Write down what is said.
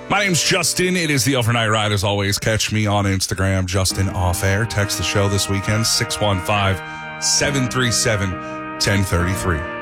My name's Justin. It is the Overnight Ride. As always, catch me on Instagram, Justin Off Air. Text the show this weekend, 615-737-1033.